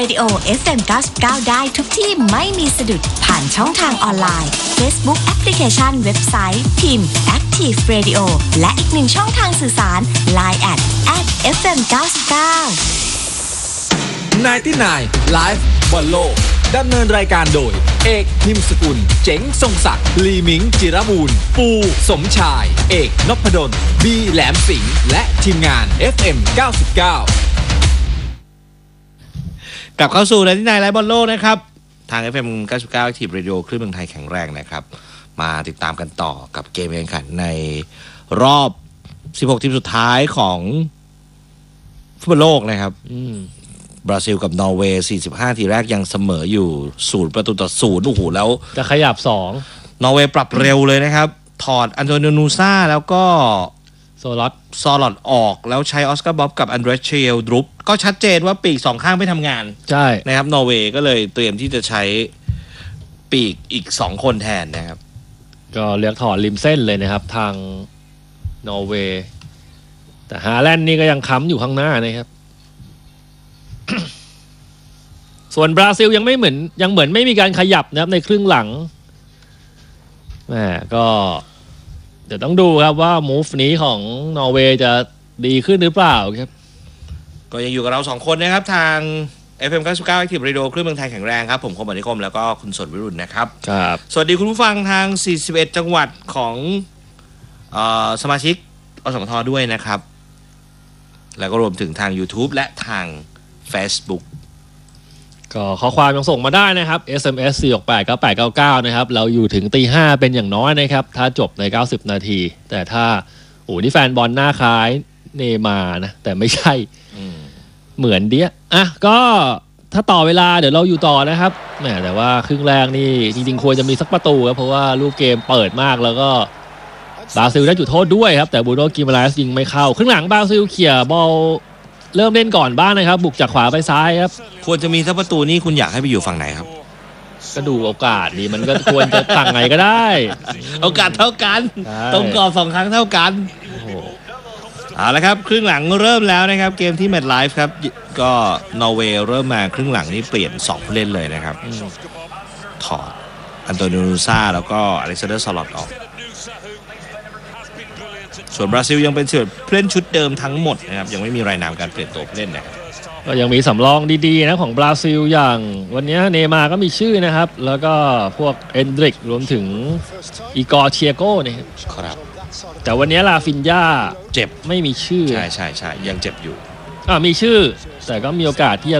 Radio FM 99ได้ทุกที่ไม่มีสะดุดผ่านช่องทางออนไลน์ Facebook แอปพลิเคชันเว็บไซต์พิมพ์ Active Radio และอีกหนึ่งช่องทางสื่อสาร Line @FM 99 99 Live บอลโลกดำเนินรายการโดยเอกพิมพ์สกุลเจ๋งทรงศักดิ์ลีมิงจิรบูรณ์ปูสมชายเอกนพดลบีแหลมสิงห์และทีมงาน FM 99 กลับเข้าสู่ในที่นายไลฟ์บอลโลกนะครับทาง FM 99 Active Radio คลื่นเมืองไทยแข็งแรงนะครับมาติดตามกันต่อกับเกมแข่งขันในรอบ16ทีมสุดท้ายของฟุตบอลโลกนะครับบราซิลกับนอร์เวย์45ทีแรกยังเสมออยู่0-0โอ้โหแล้วจะขยับนอร์เวย์ปรับเร็วเลยนะครับถอดอันโตนิโอนูซ่าแล้วก็ซอลอดออกแล้วใช้ออสการ์บ๊อบกับอันเดรสเชลดรุปก็ชัดเจนว่าปีกสองข้างไม่ทำงานใช่นะครับนอร์เวย์ก็เลยเตรียมที่จะใช้ปีกอีก2คนแทนนะครับก็เลือกถอดริมเส้นเลยนะครับทางนอร์เวย์แต่ฮาแลนด์นี่ก็ยังค้ำอยู่ข้างหน้านะครับ ส่วนบราซิลยังเหมือนไม่มีการขยับนะครับในครึ่งหลังแหมก็เดี๋ยวต้องดูครับว่ามูฟนี้ของนอร์เวย์จะดีขึ้นหรือเปล่าครับก็ยังอยู่กับเรา2คนนะครับทาง FM 99 Active Radio คลื่นเมืองไทยแข็งแรงครับผมคมบัณฑิตคมแล้วก็คุณสดวิรุณนะครับครับสวัสดีคุณผู้ฟังทาง41จังหวัดของสมาชิกอสมทด้วยนะครับแล้วก็รวมถึงทาง YouTube และทาง Facebook ก็ข้อความยังส่งมาได้นะครับ SMS 4689899นะครับเราอยู่ถึง 5:00 เป็นอย่างน้อยนะครับถ้าจบใน90นาทีแต่ถ้านี่แฟนบอลหน้าคล้ายเนย์มาร์นะแต่ไม่ใช่เหมือนเดียอ่ะก็ถ้าต่อเวลาเดี๋ยวเราอยู่ต่อนะครับแหมแต่ว่าครึ่งแรกนี่จริงๆควรจะมีสักประตูครับเพราะว่าลูกเกมเปิดมากแล้วก็บราซิลได้จุดโทษด้วยครับแต่บูโน่กิมาราสยิงไม่เข้าครึ่งหลังบราซิลเขี่ยบอลเริ่มเล่นก่อนบ้างนะครับบุกจากขวาไปซ้ายครับควรจะมีสักประตูนี่คุณอยากให้ไปอยู่ฝั่งไหนครับก็ดูโอกาสดีมันก็ควรจะต่างไงก็ได้โอกาสเท่ากันตรงกรอบ2ครั้งเท่ากันเอาละครับครึ่งหลังเริ่มแล้วนะครับเกมที่แมตช์ไลฟ์ครับก็นอร์เวย์เริ่มมาครึ่งหลังนี่เปลี่ยน2ผู้เล่นเลยนะครับถอดอันโตนิโอนูซ่าแล้วก็อเล็กซานเดอร์ซอลอตออกส่วนบราซิลยังเป็นผู้เล่นชุดเดิมทั้งหมดนะครับยังไม่มีรายนามการเปลี่ยนตัวผู้เล่นนะครับก็ยังมีสำรองดีๆนะของบราซิลอย่างวันนี้เนย์มาร์ก็มีชื่อนะครับแล้วก็พวกเอนดริกรวมถึงอีกอร์เชียโก้เนี่ยครับแต่วันนี้ลาฟินญ่าเจ็บไม่มีชื่อใช่ยังเจ็บอยู่มีชื่อแต่ก็มีโอกาสที่จะ